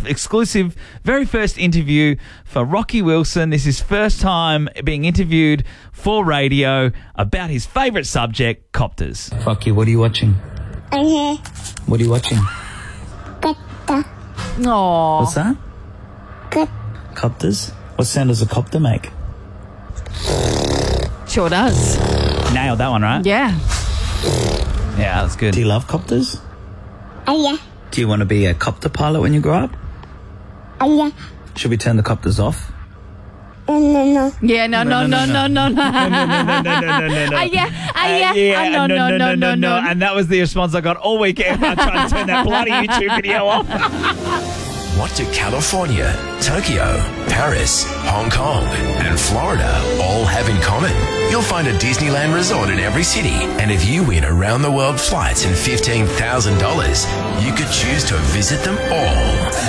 exclusive, very first interview for Rocky Wilson. This is his first time being interviewed for radio about his favourite subject, copters. Rocky, what are you watching? What are you watching? Aww. What's that? Copters? What sound does a copter make? Sure does. Nailed that one, right? Yeah. Yeah, that's good. Do you love copters? Do you want to be a copter pilot when you grow up? Should we turn the copters off? Yeah, no. No. No. And that was the response I got all weekend. I tried to turn that bloody YouTube video off. What do California, Tokyo, Paris, Hong Kong, and Florida all have in common? You'll find a Disneyland resort in every city, and if you win around-the-world flights and $15,000, you could choose to visit them all.